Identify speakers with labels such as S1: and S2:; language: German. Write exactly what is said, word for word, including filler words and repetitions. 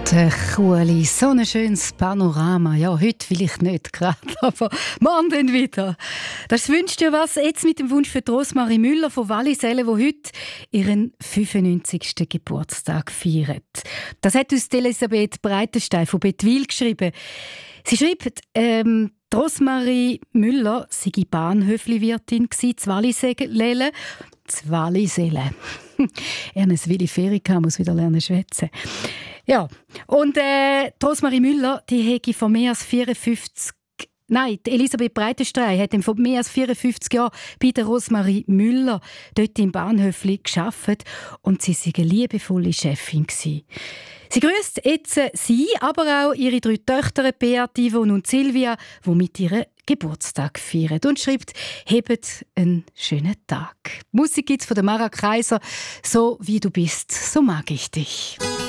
S1: Der Ueli, so ein schönes Panorama. Ja, heute vielleicht nicht gerade, aber morgen dann wieder. Das wünscht dir was jetzt mit dem Wunsch für Rosmarie Müller von Wallisellen, die heute ihren fünfundneunzigsten Geburtstag feiert. Das hat uns Elisabeth Breitenstein von Bettwil geschrieben. Sie schreibt, ähm, Rosmarie Müller sei Bahnhöfli-Wirtin gsi, zu Wallisellen. Zu Wallisellen. Ernest Willi Ferika muss wieder lernen schwätzen. Ja, und äh, Rosmarie Müller, die hätte vor mehr als vierundfünfzig Nein, die Elisabeth Breitenstein hat vor mehr als vierundfünfzig Jahren bei der Rosmarie Müller dort im Bahnhöfli gearbeitet und sie war eine liebevolle Chefin gewesen. Sie grüßt jetzt äh, sie, aber auch ihre drei Töchter, Beat, Yvonne und Silvia, die mit ihrem Geburtstag feiern und schreibt, «Hebt einen schönen Tag». Musik gibt's von der Mara Kaiser, «So wie du bist, so mag ich dich».